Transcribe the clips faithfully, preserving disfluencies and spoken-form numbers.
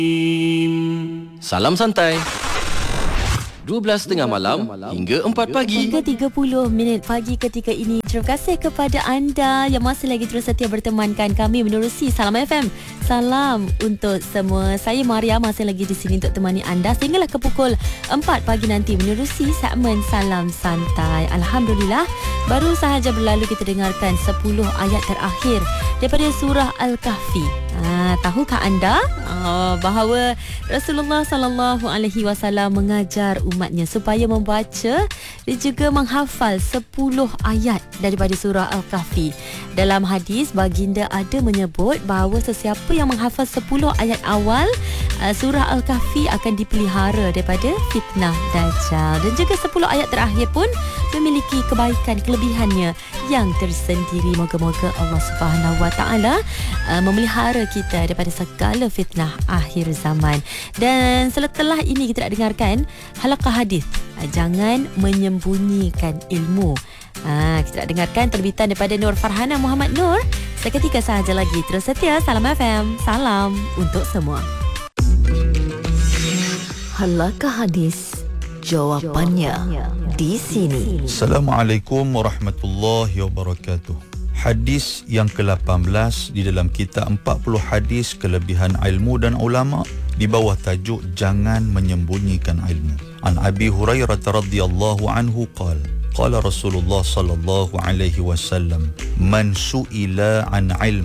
Salam santai. dua belas tiga puluh malam hingga empat pagi. Hingga tiga puluh minit pagi ketika ini. Terima kasih kepada anda yang masih lagi terus setia bertemankan kami menerusi Salam F M. Salam untuk semua. Saya Maria masih lagi di sini untuk temani anda sehinggalah ke pukul empat pagi nanti menerusi segmen Salam Santai. Alhamdulillah, baru sahaja berlalu kita dengarkan sepuluh ayat terakhir daripada surah Al-Kahfi. Ha, tahukah anda uh, bahawa Rasulullah sallallahu alaihi wasallam mengajar umatnya supaya membaca dan juga menghafal sepuluh ayat daripada surah Al-Kahfi. Dalam hadis, baginda ada menyebut bahawa sesiapa yang menghafal sepuluh ayat awal uh, surah Al-Kahfi akan dipelihara daripada fitnah Dajjal. Dan juga sepuluh ayat terakhir pun memiliki kebaikan kelebihannya yang tersendiri. Moga-moga Allah Subhanahu Wa Taala uh, memelihara kita daripada segala fitnah akhir zaman. Dan setelah ini kita nak dengarkan halaqah hadis, uh, jangan menyembunyikan ilmu. Ha, kita nak dengarkan terbitan daripada Nur Farhana Muhammad Nur. Seketika sahaja lagi. Terus setia Salam F M. Salam untuk semua. Halaqah hadis, jawapannya di sini. Assalamualaikum warahmatullahi wabarakatuh. Hadis yang ke lapan belas di dalam kitab empat puluh hadis kelebihan ilmu dan ulama di bawah tajuk jangan menyembunyikan ilmu. An Abi Hurairah radhiyallahu anhu qala qala Rasulullah sallallahu alaihi wasallam man su'ila an ilm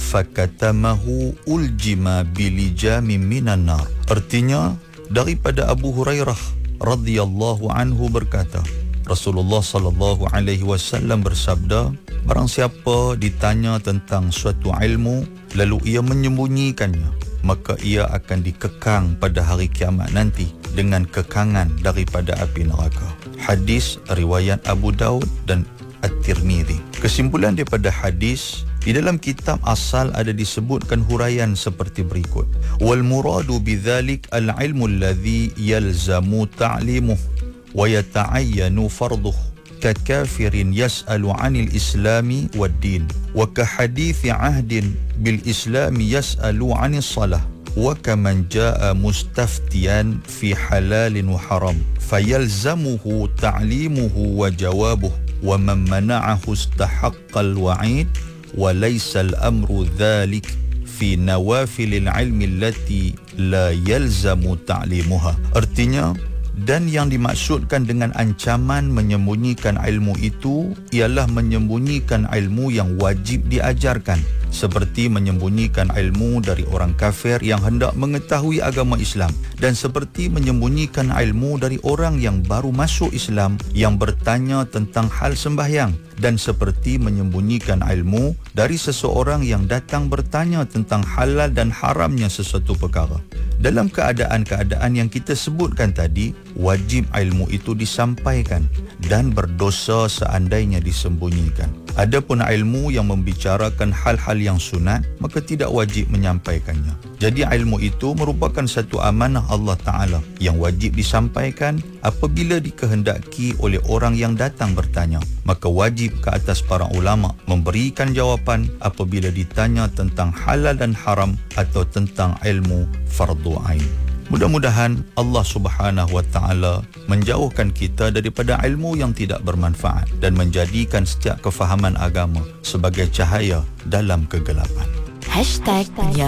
fakatamahu uljima bilijami minan nar. Artinya, daripada Abu Hurairah radhiyallahu anhu berkata, Rasulullah sallallahu alaihi wasallam bersabda, barang siapa ditanya tentang suatu ilmu lalu ia menyembunyikannya, maka ia akan dikekang pada hari kiamat nanti dengan kekangan daripada api neraka. Hadis riwayat Abu Daud dan At-Tirmizi. Kesimpulan daripada hadis, di dalam kitab asal ada disebutkan huraian seperti berikut. Wal muradu bidzalik al-ilmu alladhi yalzamu ta'limuh wa yata'ayyanu farduh kakafirin yas'alu 'anil islami wad din wa kahadithi 'ahdin bil islami yas'alu 'anis salah wa kaman jaa'a mustaftiyan fi halalin wa haram fayalzamuhu ta'limuhu wa jawabuh wa man mana'ahu istahaqqal wa'id wa laysa al-amru dhalik fi nawafilil ilmi allati la yalzamu ta'limuha. Artinya, dan yang dimaksudkan dengan ancaman menyembunyikan ilmu itu ialah menyembunyikan ilmu yang wajib diajarkan, seperti menyembunyikan ilmu dari orang kafir yang hendak mengetahui agama Islam, dan seperti menyembunyikan ilmu dari orang yang baru masuk Islam yang bertanya tentang hal sembahyang, dan seperti menyembunyikan ilmu dari seseorang yang datang bertanya tentang halal dan haramnya sesuatu perkara. Dalam keadaan-keadaan yang kita sebutkan tadi, wajib ilmu itu disampaikan dan berdosa seandainya disembunyikan. Adapun ilmu yang membicarakan hal-hal yang sunat, maka tidak wajib menyampaikannya. Jadi ilmu itu merupakan satu amanah Allah Ta'ala yang wajib disampaikan apabila dikehendaki oleh orang yang datang bertanya. Maka wajib ke atas para ulama memberikan jawapan apabila ditanya tentang halal dan haram atau tentang ilmu fardu ain. Mudah-mudahan Allah Subhanahu Wa Taala menjauhkan kita daripada ilmu yang tidak bermanfaat dan menjadikan setiap kefahaman agama sebagai cahaya dalam kegelapan. Hashtag